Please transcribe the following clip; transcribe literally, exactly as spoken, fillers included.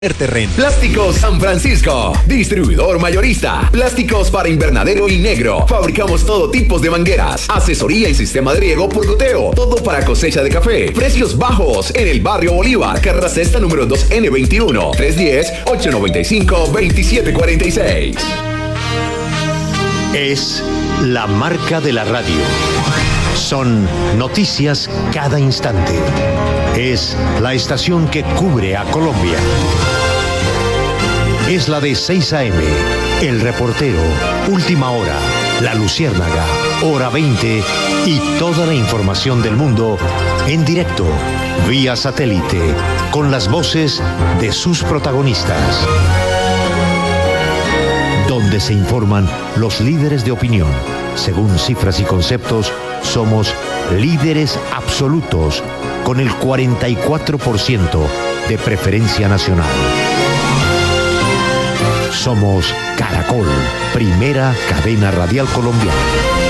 Terreno. Plásticos San Francisco, distribuidor mayorista, plásticos para invernadero y negro. Fabricamos todo tipo de mangueras, asesoría en sistema de riego por goteo, todo para cosecha de café. Precios bajos en el barrio Bolívar, carrera sexta número dos N veintiuno, tres uno cero, ocho nueve cinco, dos siete cuatro seis. Es la marca de la radio. Son noticias cada instante. Es la estación que cubre a Colombia. Es la de seis a eme, El Reportero, Última Hora, La Luciérnaga, Hora veinte y toda la información del mundo en directo, vía satélite, con las voces de sus protagonistas. Donde se informan los líderes de opinión. Según cifras y conceptos, somos líderes absolutos con el cuarenta y cuatro por ciento de preferencia nacional. Somos Caracol, primera cadena radial colombiana.